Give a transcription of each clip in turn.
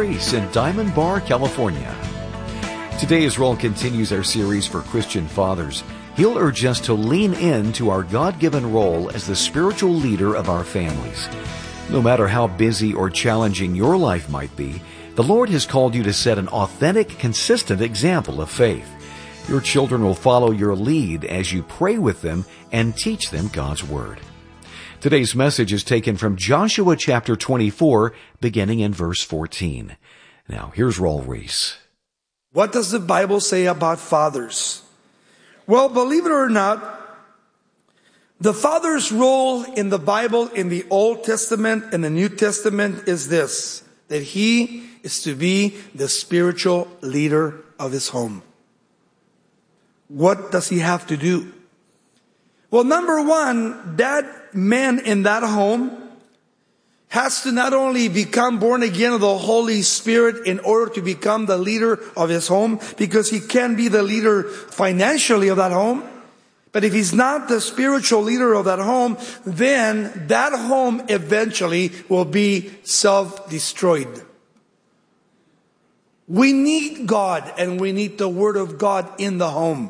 Reese in Diamond Bar, California. Today, as Raul continues our series for Christian fathers, he'll urge us to lean into our God-given role as the spiritual leader of our families. No matter how busy or challenging your life might be, the Lord has called you to set an authentic, consistent example of faith. Your children will follow your lead as you pray with them and teach them God's Word. Today's message is taken from Joshua chapter 24, beginning in verse 14. Now, here's Raul Reese. What does the Bible say about fathers? Well, believe it or not, the father's role in the Bible, in the Old Testament and the New Testament, is this: that he is to be the spiritual leader of his home. What does he have to do? Well, number one, that man in that home has to not only become born again of the Holy Spirit in order to become the leader of his home, because he can be the leader financially of that home. But if he's not the spiritual leader of that home, then that home eventually will be self-destroyed. We need God and we need the Word of God in the home.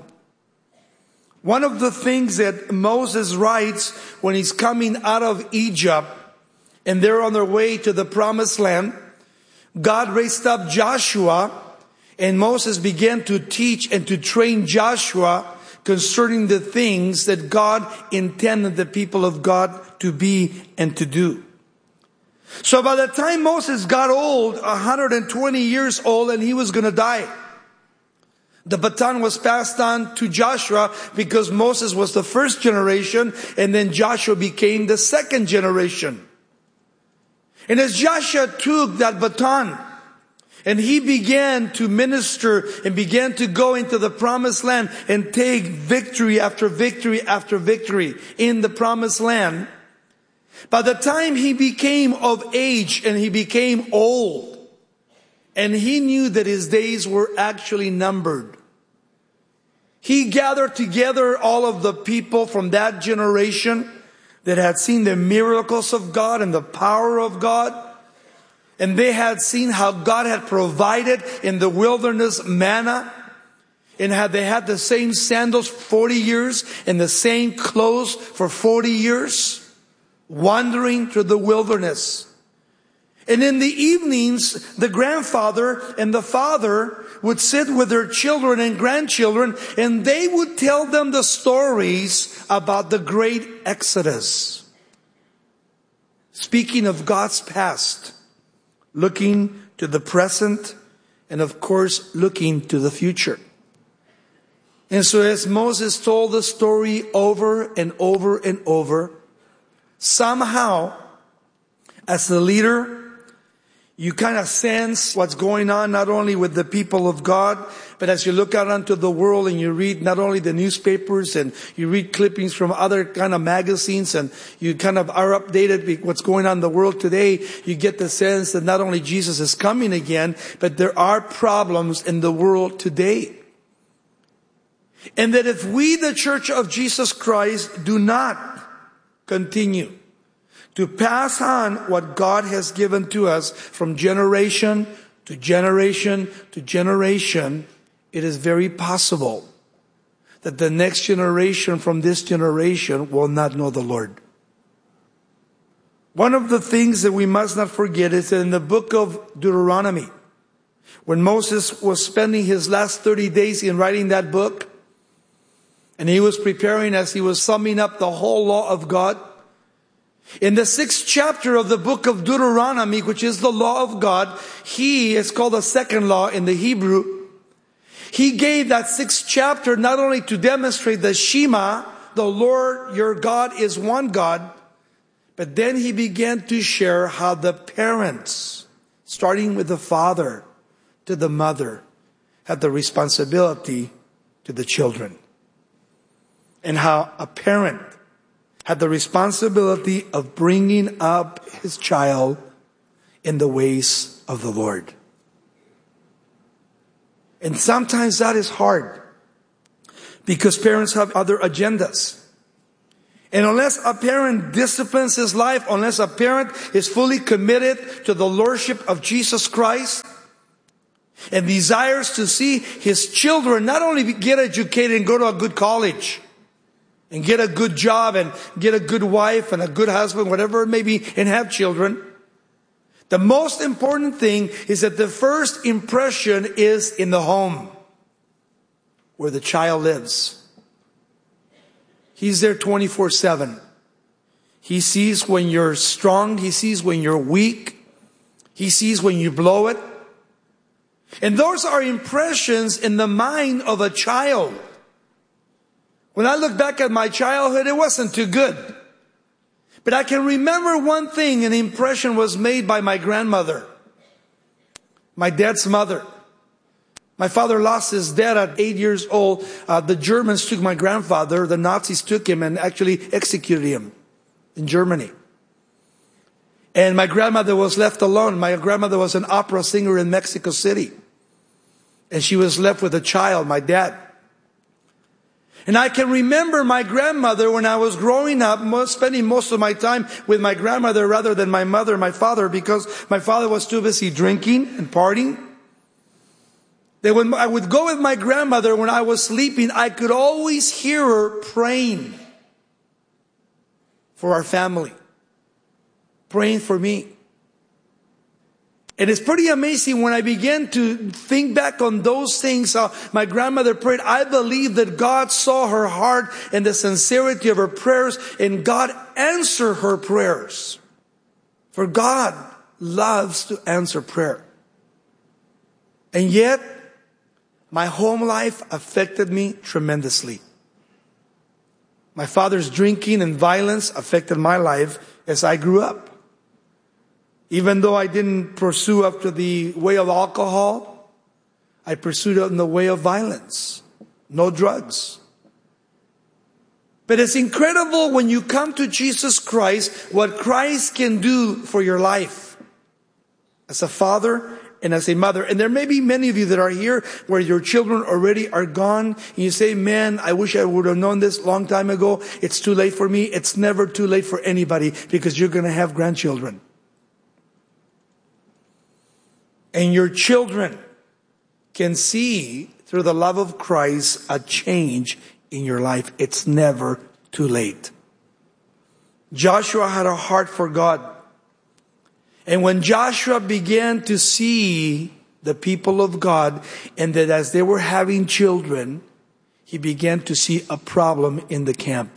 One of the things that Moses writes when he's coming out of Egypt, and they're on their way to the promised land, God raised up Joshua, and Moses began to teach and to train Joshua concerning the things that God intended the people of God to be and to do. So by the time Moses got old, 120 years old, and he was going to die, the baton was passed on to Joshua, because Moses was the first generation, and then Joshua became the second generation. And as Joshua took that baton and he began to minister and began to go into the promised land and take victory after victory after victory in the promised land, by the time he became of age and he became old, and he knew that his days were actually numbered, he gathered together all of the people from that generation that had seen the miracles of God and the power of God. And they had seen how God had provided in the wilderness manna. And they had the same sandals for 40 years and the same clothes for 40 years, wandering through the wilderness. And in the evenings, the grandfather and the father would sit with their children and grandchildren, and they would tell them the stories about the great Exodus. Speaking of God's past, looking to the present, and of course, looking to the future. And so as Moses told the story over and over and over, somehow, as the leader, you kind of sense what's going on not only with the people of God, but as you look out onto the world and you read not only the newspapers and you read clippings from other kind of magazines, and you kind of are updated with what's going on in the world today, you get the sense that not only Jesus is coming again, but there are problems in the world today. And that if we, the Church of Jesus Christ, do not continue to pass on what God has given to us from generation to generation to generation, it is very possible that the next generation from this generation will not know the Lord. One of the things that we must not forget is that in the book of Deuteronomy, when Moses was spending his last 30 days in writing that book, and he was preparing as he was summing up the whole law of God, in the 6th chapter of the book of Deuteronomy, which is the law of God, it's called the second law in the Hebrew. He gave that 6th chapter not only to demonstrate the Shema, the Lord your God is one God, but then he began to share how the parents, starting with the father to the mother, had the responsibility to the children. And how a parent had the responsibility of bringing up his child in the ways of the Lord. And sometimes that is hard, because parents have other agendas. And unless a parent disciplines his life, unless a parent is fully committed to the lordship of Jesus Christ and desires to see his children not only get educated and go to a good college and get a good job and get a good wife and a good husband, whatever it may be, and have children, the most important thing is that the first impression is in the home where the child lives. He's there 24/7. He sees when you're strong. He sees when you're weak. He sees when you blow it. And those are impressions in the mind of a child. When I look back at my childhood, it wasn't too good. But I can remember one thing, an impression was made by my grandmother, my dad's mother. My father lost his dad at 8 years old. The Germans took my grandfather. The Nazis took him and actually executed him in Germany. And my grandmother was left alone. My grandmother was an opera singer in Mexico City. And she was left with a child, my dad. And I can remember my grandmother when I was growing up, spending most of my time with my grandmother rather than my mother, my father, because my father was too busy drinking and partying. That when I would go with my grandmother when I was sleeping, I could always hear her praying for our family, praying for me. And it's pretty amazing when I began to think back on those things, how my grandmother prayed. I believe that God saw her heart and the sincerity of her prayers, and God answered her prayers. For God loves to answer prayer. And yet, my home life affected me tremendously. My father's drinking and violence affected my life as I grew up. Even though I didn't pursue after the way of alcohol, I pursued it in the way of violence. No drugs. But it's incredible when you come to Jesus Christ, what Christ can do for your life. As a father and as a mother. And there may be many of you that are here where your children already are gone. And you say, man, I wish I would have known this a long time ago. It's too late for me. It's never too late for anybody because you're going to have grandchildren. And your children can see through the love of Christ a change in your life. It's never too late. Joshua had a heart for God. And when Joshua began to see the people of God, and that as they were having children, he began to see a problem in the camp.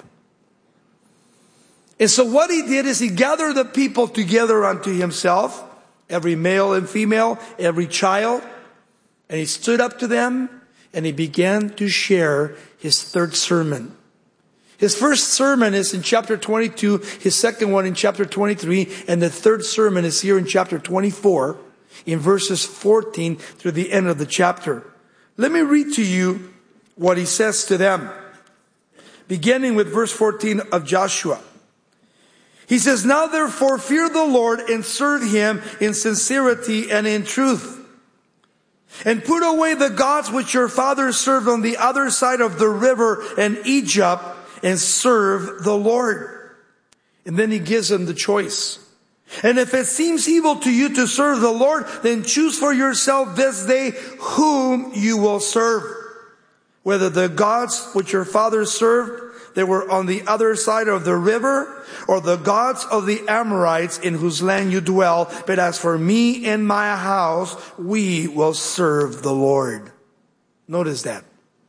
And so what he did is he gathered the people together unto himself, every male and female, every child, and he stood up to them and he began to share his third sermon. His first sermon is in chapter 22, his second one in chapter 23, and the third sermon is here in chapter 24, in verses 14 through the end of the chapter. Let me read to you what he says to them, beginning with verse 14 of Joshua. He says, now therefore fear the Lord and serve him in sincerity and in truth. And put away the gods which your fathers served on the other side of the river in Egypt, and serve the Lord. And then he gives them the choice. And if it seems evil to you to serve the Lord, then choose for yourself this day whom you will serve. Whether the gods which your fathers served, they were on the other side of the river, or the gods of the Amorites in whose land you dwell. But as for me and my house, we will serve the Lord. Notice that.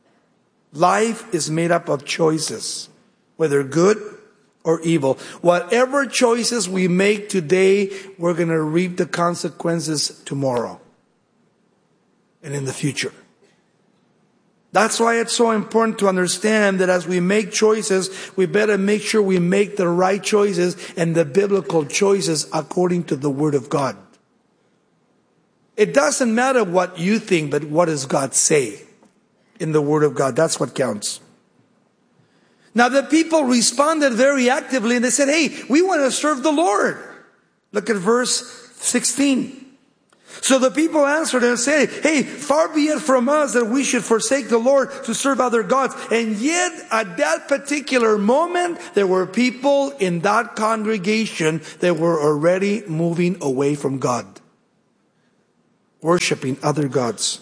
Life is made up of choices, whether good or evil. Whatever choices we make today, we're going to reap the consequences tomorrow and in the future. That's why it's so important to understand that as we make choices, we better make sure we make the right choices and the biblical choices according to the Word of God. It doesn't matter what you think, but what does God say in the Word of God? That's what counts. Now the people responded very actively and they said, hey, we want to serve the Lord. Look at verse 16. So the people answered and said, hey, far be it from us that we should forsake the Lord to serve other gods. And yet at that particular moment, there were people in that congregation that were already moving away from God, worshiping other gods.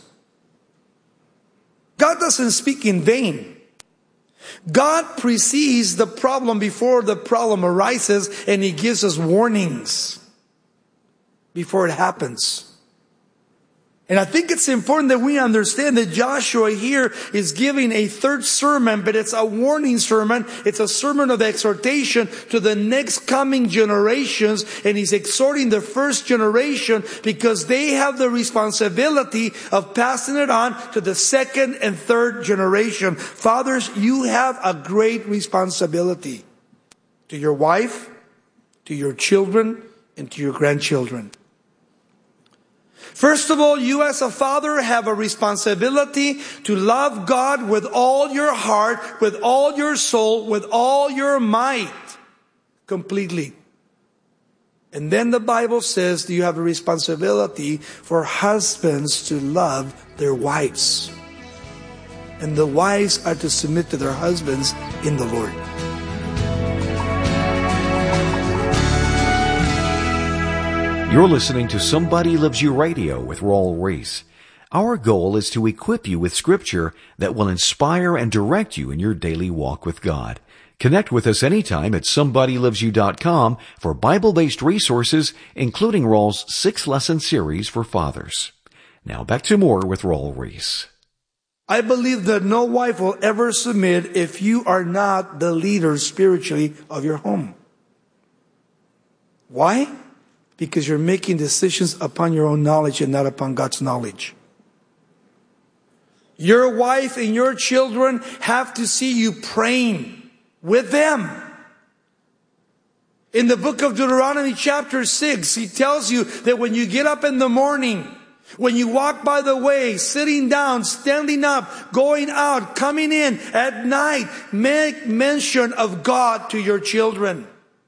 God doesn't speak in vain. God precedes the problem before the problem arises, and He gives us warnings before it happens. And I think it's important that we understand that Joshua here is giving a third sermon, but it's a warning sermon. It's a sermon of exhortation to the next coming generations. And he's exhorting the first generation because they have the responsibility of passing it on to the second and third generation. Fathers, you have a great responsibility to your wife, to your children, and to your grandchildren. First of all, you as a father have a responsibility to love God with all your heart, with all your soul, with all your might, completely. And then the Bible says you have a responsibility for husbands to love their wives. And the wives are to submit to their husbands in the Lord. You're listening to Somebody Loves You Radio with Raul Ries. Our goal is to equip you with Scripture that will inspire and direct you in your daily walk with God. Connect with us anytime at somebodylovesyou.com for Bible-based resources, including Raul's 6-lesson series for fathers. Now back to more with Raul Ries. I believe that no wife will ever submit if you are not the leader spiritually of your home. Why? Because you're making decisions upon your own knowledge and not upon God's knowledge. Your wife and your children have to see you praying with them. In the book of Deuteronomy chapter 6, he tells you that when you get up in the morning, when you walk by the way, sitting down, standing up, going out, coming in at night, make mention of God to your children.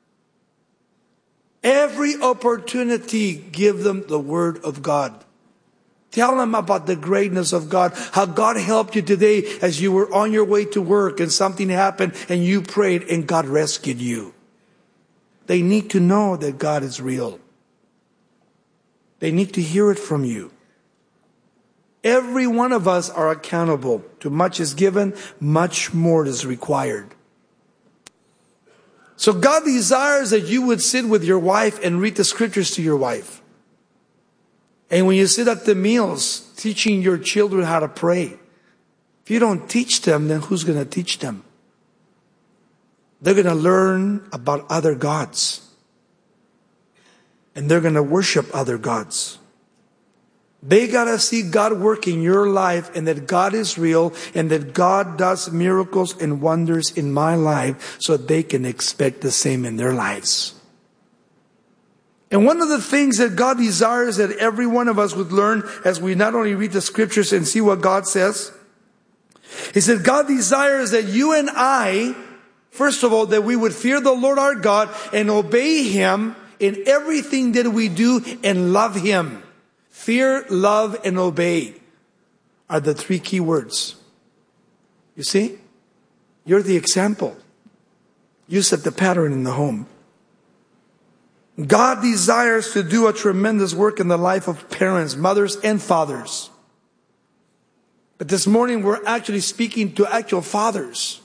Every opportunity, give them the Word of God. Tell them about the greatness of God, how God helped you today as you were on your way to work and something happened and you prayed and God rescued you. They need to know that God is real. They need to hear it from you. Every one of us are accountable. Too much is given, much more is required. So God desires that you would sit with your wife and read the scriptures to your wife. And when you sit at the meals, teaching your children how to pray. If you don't teach them, then who's going to teach them? They're going to learn about other gods. And they're going to worship other gods. They got to see God work in your life and that God is real and that God does miracles and wonders in my life so they can expect the same in their lives. And one of the things that God desires that every one of us would learn as we not only read the scriptures and see what God says, is that God desires that you and I, first of all, that we would fear the Lord our God and obey Him in everything that we do and love Him. Fear, love, and obey are the 3 key words. You see? You're the example. You set the pattern in the home. God desires to do a tremendous work in the life of parents, mothers, and fathers. But this morning we're actually speaking to actual fathers.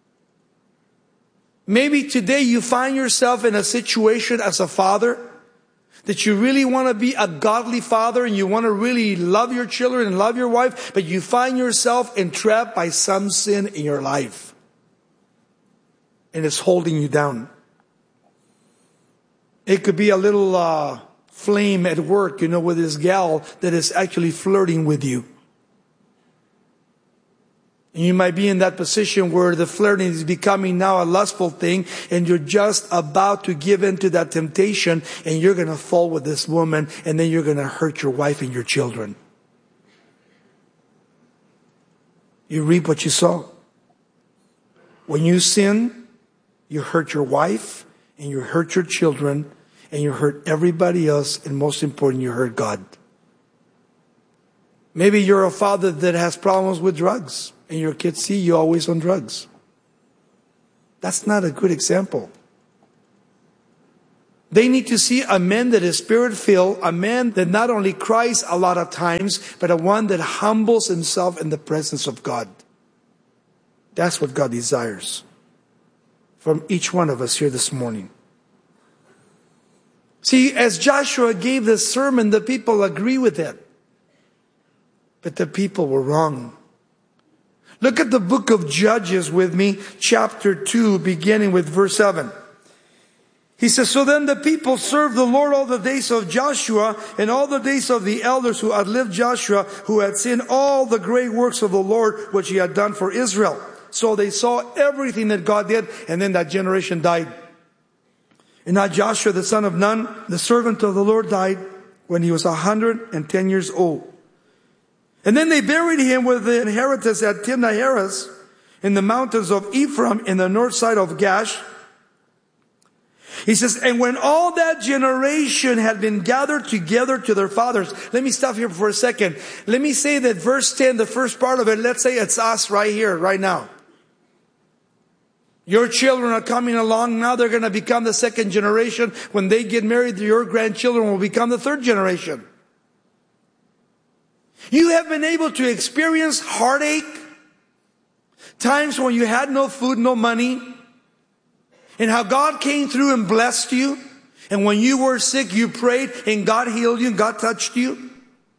Maybe today you find yourself in a situation as a father that you really want to be a godly father and you want to really love your children and love your wife, but you find yourself entrapped by some sin in your life. And it's holding you down. It could be a little flame at work, with this gal that is actually flirting with you. And you might be in that position where the flirting is becoming now a lustful thing and you're just about to give in to that temptation and you're going to fall with this woman and then you're going to hurt your wife and your children. You reap what you sow. When you sin, you hurt your wife and you hurt your children and you hurt everybody else, and most important, you hurt God. Maybe you're a father that has problems with drugs and your kids see you always on drugs. That's not a good example. They need to see a man that is Spirit-filled, a man that not only cries a lot of times, but a one that humbles himself in the presence of God. That's what God desires from each one of us here this morning. See, as Joshua gave this sermon, the people agree with it. But the people were wrong. Look at the book of Judges with me, chapter 2, beginning with verse 7. He says, so then the people served the Lord all the days of Joshua and all the days of the elders who outlived Joshua, who had seen all the great works of the Lord, which he had done for Israel. So they saw everything that God did, and then that generation died. And now Joshua, the son of Nun, the servant of the Lord, died when he was 110 years old. And then they buried him with the inheritance at Timnah-Heres in the mountains of Ephraim in the north side of Gash. He says, and when all that generation had been gathered together to their fathers. Let me stop here for a second. Let me say that verse 10, the first part of it, let's say it's us right here, right now. Your children are coming along. Now they're going to become the second generation. When they get married, your grandchildren will become the third generation. You have been able to experience heartache, times when you had no food, no money, and how God came through and blessed you. And when you were sick, you prayed and God healed you and God touched you.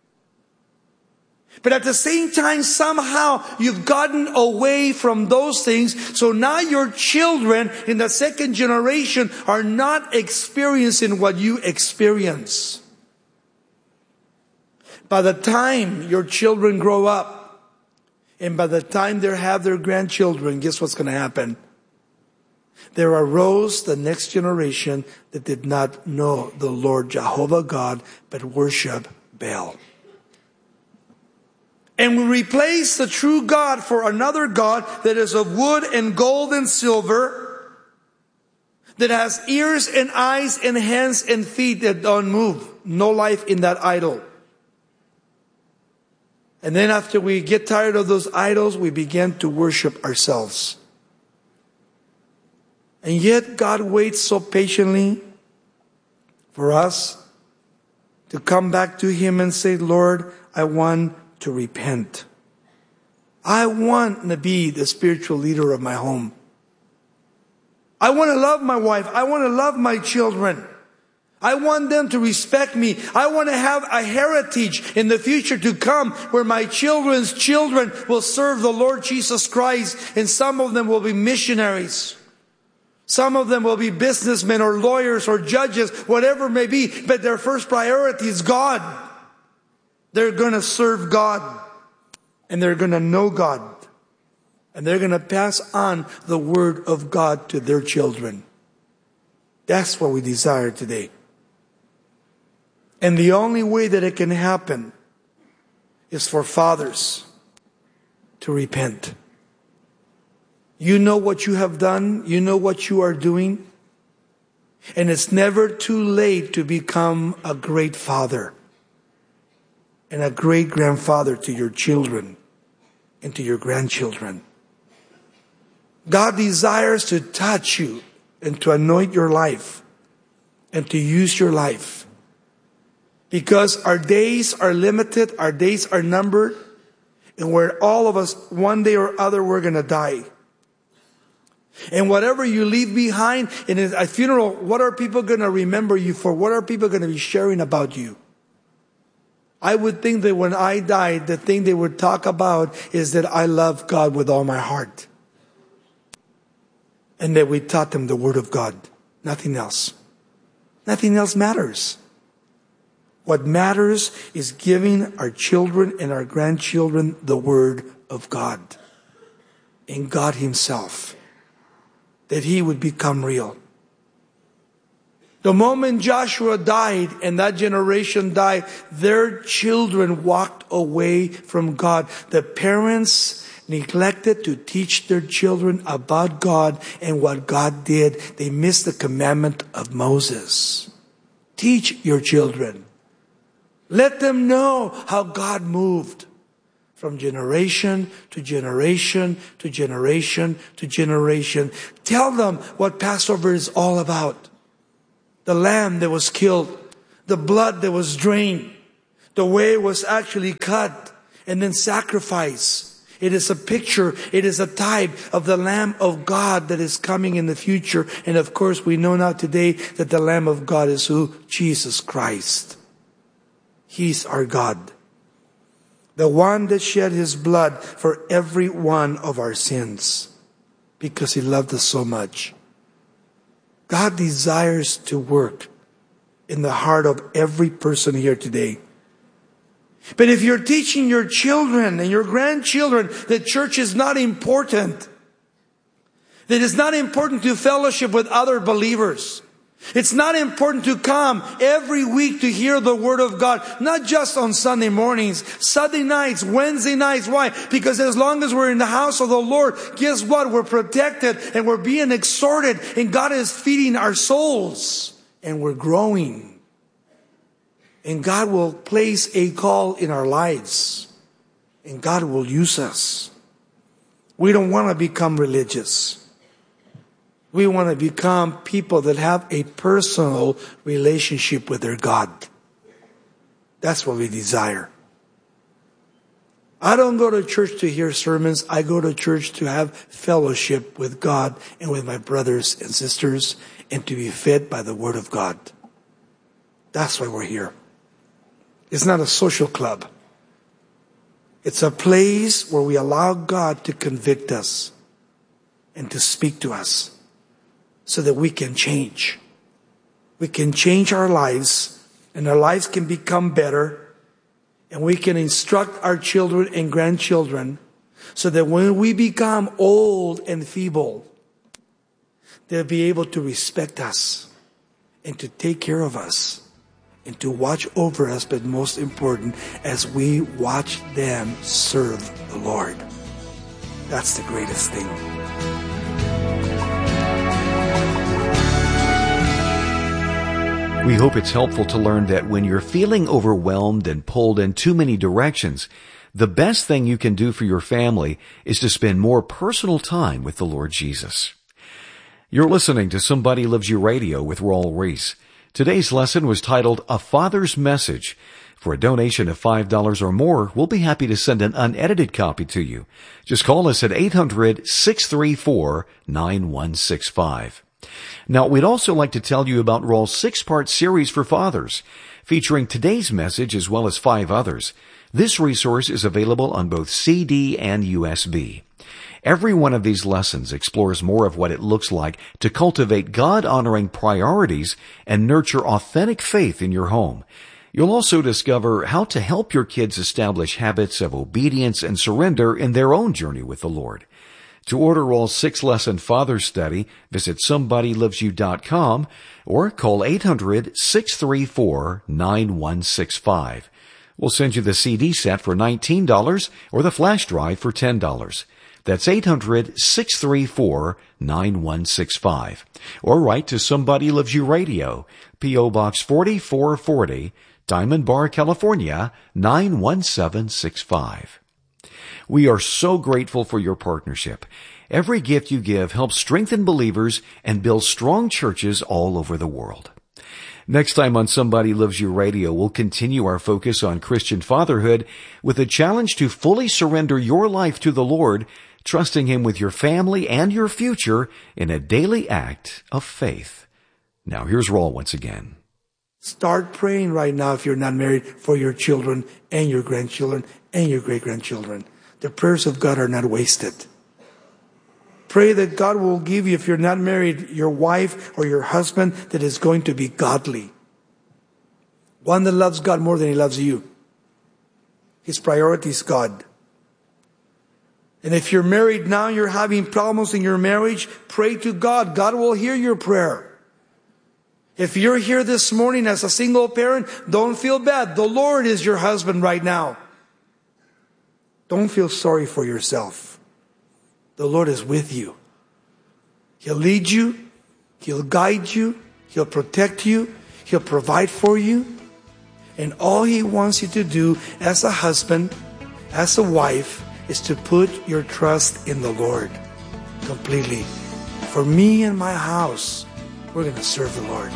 But at the same time, somehow you've gotten away from those things. So now your children in the second generation are not experiencing what you experience. By the time your children grow up, and by the time they have their grandchildren, guess what's going to happen? There arose the next generation that did not know the Lord Jehovah God, but worship Baal. And we replace the true God for another God that is of wood and gold and silver, that has ears and eyes and hands and feet that don't move. No life in that idol. And then after we get tired of those idols, we begin to worship ourselves. And yet God waits so patiently for us to come back to Him and say, Lord, I want to repent. I want to be the spiritual leader of my home. I want to love my wife. I want to love my children. I want them to respect me. I want to have a heritage in the future to come where my children's children will serve the Lord Jesus Christ, and some of them will be missionaries. Some of them will be businessmen or lawyers or judges, whatever it may be, but their first priority is God. They're going to serve God, and they're going to know God, and they're going to pass on the word of God to their children. That's what we desire today. And the only way that it can happen is for fathers to repent. You know what you have done. You know what you are doing. And it's never too late to become a great father and a great grandfather to your children and to your grandchildren. God desires to touch you and to anoint your life and to use your life. Because our days are limited, our days are numbered, and we're all of us, one day or other, we're going to die. And whatever you leave behind in a funeral, what are people going to remember you for? What are people going to be sharing about you? I would think that when I died, the thing they would talk about is that I love God with all my heart. And that we taught them the Word of God. Nothing else. Nothing else matters. What matters is giving our children and our grandchildren the Word of God. And God Himself. That He would become real. The moment Joshua died and that generation died, their children walked away from God. The parents neglected to teach their children about God and what God did. They missed the commandment of Moses. Teach your children. Let them know how God moved from generation to generation to generation to generation. Tell them what Passover is all about. The lamb that was killed, the blood that was drained, the way it was actually cut and then sacrificed. It is a picture, it is a type of the Lamb of God that is coming in the future. And of course, we know now today that the Lamb of God is who? Jesus Christ. He's our God. The one that shed His blood for every one of our sins. Because He loved us so much. God desires to work in the heart of every person here today. But if you're teaching your children and your grandchildren that church is not important, that it's not important to fellowship with other believers, it's not important to come every week to hear the Word of God, not just on Sunday mornings, Sunday nights, Wednesday nights. Why? Because as long as we're in the house of the Lord, guess what? We're protected and we're being exhorted and God is feeding our souls and we're growing. And God will place a call in our lives. And God will use us. We don't want to become religious. We want to become people that have a personal relationship with their God. That's what we desire. I don't go to church to hear sermons. I go to church to have fellowship with God and with my brothers and sisters and to be fed by the Word of God. That's why we're here. It's not a social club. It's a place where we allow God to convict us and to speak to us so that we can change. We can change our lives and our lives can become better and we can instruct our children and grandchildren so that when we become old and feeble, they'll be able to respect us and to take care of us. And to watch over us, but most important, as we watch them serve the Lord. That's the greatest thing. We hope it's helpful to learn that when you're feeling overwhelmed and pulled in too many directions, the best thing you can do for your family is to spend more personal time with the Lord Jesus. You're listening to Somebody Loves You Radio with Raul Ries. Today's lesson was titled, A Father's Message. For a donation of $5 or more, we'll be happy to send an unedited copy to you. Just call us at 800-634-9165. Now, we'd also like to tell you about Raul's 6-part series for fathers, featuring today's message as well as 5 others. This resource is available on both CD and USB. Every one of these lessons explores more of what it looks like to cultivate God-honoring priorities and nurture authentic faith in your home. You'll also discover how to help your kids establish habits of obedience and surrender in their own journey with the Lord. To order Raul's 6-lesson Father's Study, visit somebodylovesyou.com or call 800-634-9165. We'll send you the CD set for $19 or the flash drive for $10. That's 800-634-9165. Or write to Somebody Loves You Radio, P.O. Box 4440, Diamond Bar, California, 91765. We are so grateful for your partnership. Every gift you give helps strengthen believers and build strong churches all over the world. Next time on Somebody Loves You Radio, we'll continue our focus on Christian fatherhood with a challenge to fully surrender your life to the Lord, trusting Him with your family and your future in a daily act of faith. Now here's Raul once again. Start praying right now if you're not married for your children and your grandchildren and your great-grandchildren. The prayers of God are not wasted. Pray that God will give you, if you're not married, your wife or your husband that is going to be godly. One that loves God more than he loves you. His priority is God. And if you're married now, you're having problems in your marriage, pray to God. God will hear your prayer. If you're here this morning as a single parent, don't feel bad. The Lord is your husband right now. Don't feel sorry for yourself. The Lord is with you. He'll lead you. He'll guide you. He'll protect you. He'll provide for you. And all He wants you to do as a husband, as a wife, is to put your trust in the Lord completely. For me and my house, we're going to serve the Lord.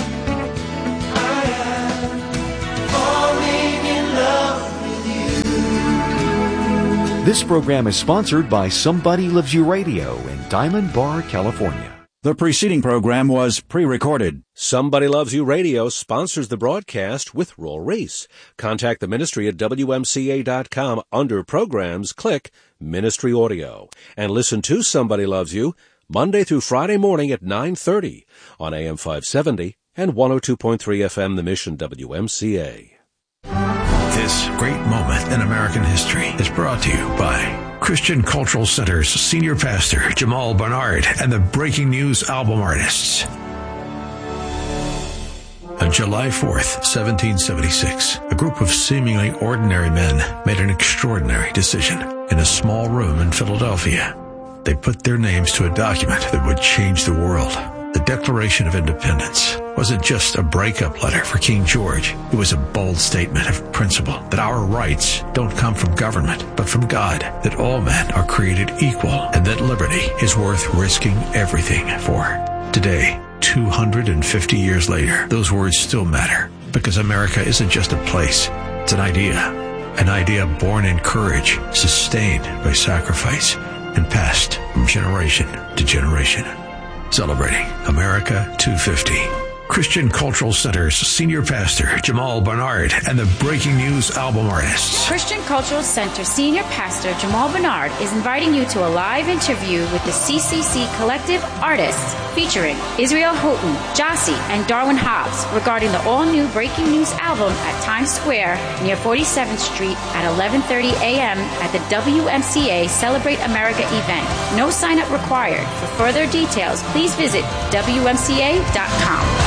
I am falling in love with you. This program is sponsored by Somebody Loves You Radio in Diamond Bar, California. The preceding program was pre-recorded. Somebody Loves You Radio sponsors the broadcast with Roll Reese. Contact the ministry at WMCA.com. Under Programs, click Ministry Audio. And listen to Somebody Loves You Monday through Friday morning at 9:30 on AM 570 and 102.3 FM The Mission WMCA. This great moment in American history is brought to you by Christian Cultural Center's Senior Pastor Jamal Bernard and the Breaking News album artists. On July 4th, 1776, a group of seemingly ordinary men made an extraordinary decision. In a small room in Philadelphia, they put their names to a document that would change the world. The Declaration of Independence wasn't just a breakup letter for King George. It was a bold statement of principle that our rights don't come from government, but from God, that all men are created equal, and that liberty is worth risking everything for. Today, 250 years later, those words still matter, because America isn't just a place, it's an idea born in courage, sustained by sacrifice, and passed from generation to generation. Celebrating America 250. Christian Cultural Center's Senior Pastor Jamal Bernard and the Breaking News album artists. Christian Cultural Center Senior Pastor Jamal Bernard is inviting you to a live interview with the CCC Collective Artists featuring Israel Houghton, Jossie, and Darwin Hobbs regarding the all-new Breaking News album at Times Square near 47th Street at 11:30 a.m. at the WMCA Celebrate America event. No sign-up required. For further details, please visit WMCA.com.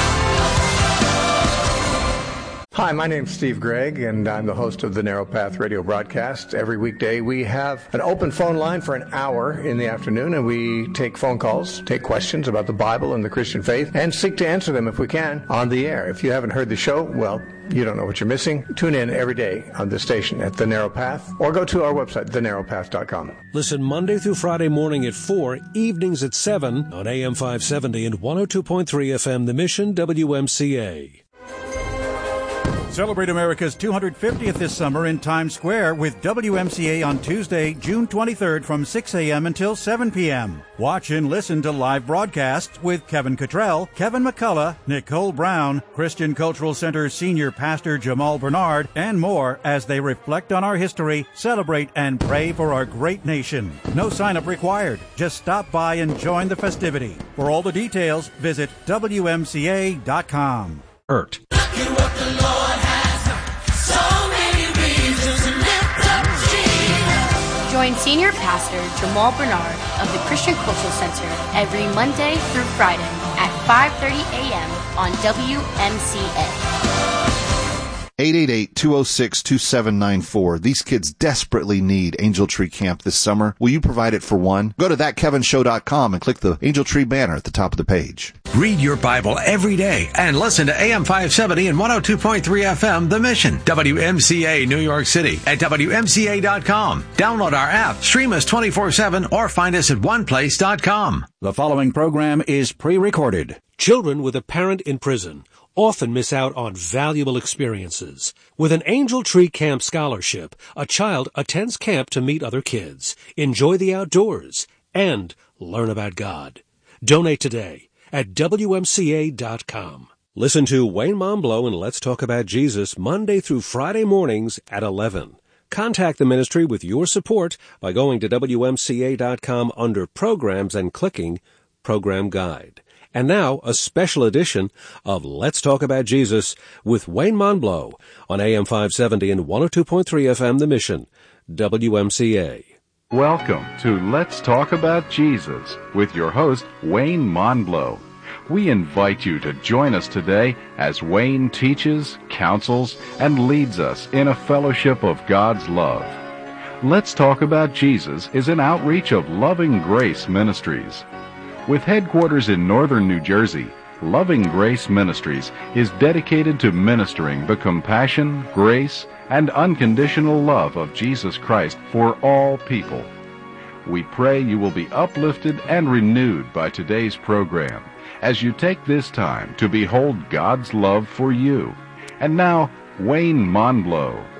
Hi, my name's Steve Gregg, and I'm the host of the Narrow Path radio broadcast. Every weekday, we have an open phone line for an hour in the afternoon, and we take phone calls, take questions about the Bible and the Christian faith, and seek to answer them if we can on the air. If you haven't heard the show, well, you don't know what you're missing. Tune in every day on this station at The Narrow Path, or go to our website, thenarrowpath.com. Listen Monday through Friday morning at 4, evenings at 7 on AM 570 and 102.3 FM The Mission WMCA. Celebrate America's 250th this summer in Times Square with WMCA on Tuesday, June 23rd from 6 a.m. until 7 p.m. Watch and listen to live broadcasts with Kevin Cottrell, Kevin McCullough, Nicole Brown, Christian Cultural Center Senior Pastor Jamal Bernard, and more as they reflect on our history, celebrate, and pray for our great nation. No sign-up required. Just stop by and join the festivity. For all the details, visit WMCA.com. Ert. Join Senior Pastor Jamal Bernard of the Christian Cultural Center every Monday through Friday at 5:30 a.m. on WMCA. 888-206-2794. These kids desperately need Angel Tree Camp this summer. Will you provide it for one? Go to thatkevinshow.com and click the Angel Tree banner at the top of the page. Read your Bible every day and listen to AM 570 and 102.3 FM The Mission, WMCA New York City at WMCA.com. Download our app, stream us 24/7, or find us at oneplace.com. The following program is pre-recorded. Children with a parent in prison often miss out on valuable experiences. With an Angel Tree Camp scholarship, a child attends camp to meet other kids, enjoy the outdoors, and learn about God. Donate today at WMCA.com. Listen to Wayne Momblow and Let's Talk About Jesus Monday through Friday mornings at 11. Contact the ministry with your support by going to WMCA.com under Programs and clicking Program Guide. And now, a special edition of Let's Talk About Jesus with Wayne Momblow on AM 570 and 102.3 FM The Mission, WMCA. Welcome to Let's Talk About Jesus with your host, Wayne Momblow. We invite you to join us today as Wayne teaches, counsels, and leads us in a fellowship of God's love. Let's Talk About Jesus is an outreach of Loving Grace Ministries. With headquarters in northern New Jersey, Loving Grace Ministries is dedicated to ministering the compassion, grace, and unconditional love of Jesus Christ for all people. We pray you will be uplifted and renewed by today's program as you take this time to behold God's love for you. And now, Wayne Monblow.